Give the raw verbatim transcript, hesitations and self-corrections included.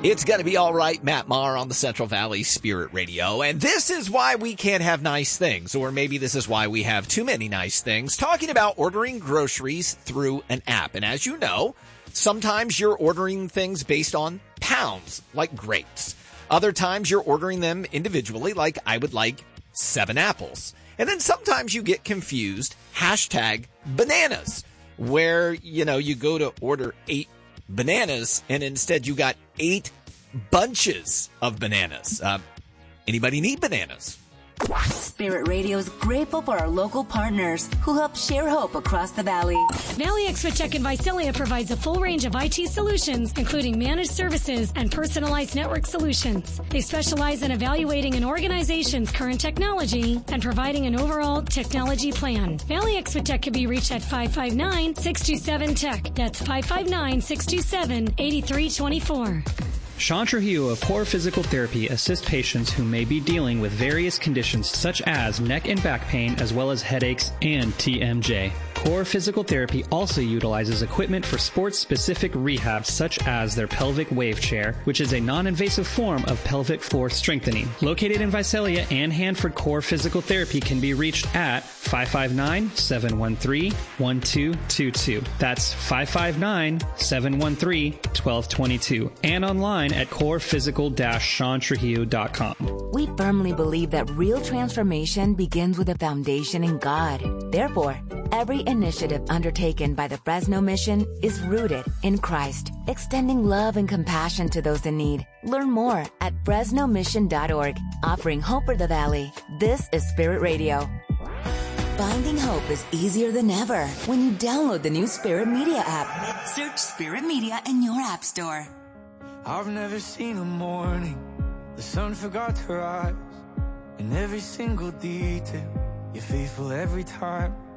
It's going to be all right, Matt Maher on the Central Valley Spirit Radio. And this is why we can't have nice things, or maybe this is why we have too many nice things, talking about ordering groceries through an app. And as you know, sometimes you're ordering things based on pounds, like grapes. Other times you're ordering them individually, like I would like seven apples. And then sometimes you get confused, hashtag bananas, where, you know, you go to order eight bananas and instead you got eight bunches of bananas. Uh, anybody need bananas? Spirit Radio is grateful for our local partners who help share hope across the valley. Valley Expo-Tech in Visalia provides a full range of I T solutions, including managed services and personalized network solutions. They specialize in evaluating an organization's current technology and providing an overall technology plan. Valley Expo-Tech can be reached at five five nine, six two seven, T E C. That's five five nine, six two seven, eight three two four. Sean Trujillo of Core Physical Therapy assists patients who may be dealing with various conditions such as neck and back pain as well as headaches and T M J. Core Physical Therapy also utilizes equipment for sports-specific rehab such as their pelvic wave chair, which is a non-invasive form of pelvic floor strengthening. Located in Visalia and Hanford, Core Physical Therapy can be reached at five five nine, seven one three, one two two two. That's five five nine, seven one three, one two two two. And online at core physical dash sean trujillo dot com. We firmly believe that real transformation begins with a foundation in God. Therefore, every initiative undertaken by the Fresno Mission is rooted in Christ, extending love and compassion to those in need. Learn more at fresno mission dot org, offering hope for the valley. This is Spirit Radio. Finding hope is easier than ever when you download the new Spirit Media app. Search Spirit Media in your app store. I've never seen a morning the sun forgot to rise. In every single detail, you're faithful every time.